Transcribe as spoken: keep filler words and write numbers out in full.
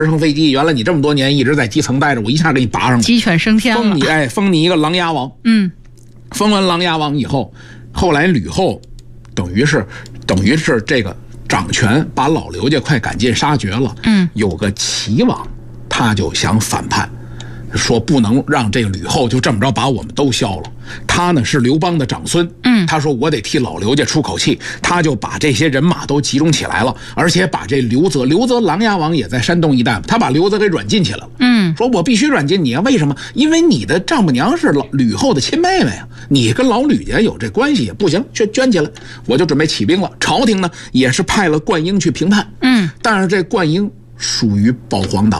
乘飞机，原来你这么多年一直在基层待着，我一下给你拔上去， 鸡犬升天了， 封你哎，封你一个琅琊王。 嗯， 封完琅琊王以后，后来吕后等于是等于是这个掌权，把老刘家快赶尽杀绝了。 嗯， 有个齐王，他就想反叛。说不能让这个吕后就这么着把我们都消了。他呢是刘邦的长孙， 嗯， 他说我得替老刘家出口气，他就把这些人马都集中起来了，而且把这刘泽，刘泽琅琊王也在山东一带嘛，他把刘泽给软禁起来了。 嗯， 说我必须软禁你啊，为什么？因为你的丈母娘是老吕后的亲妹妹啊，你跟老吕家有这关系，不行，捐捐起来，我就准备起兵了。朝廷呢也是派了灌婴去平叛， 嗯， 但是这灌婴属于保皇党。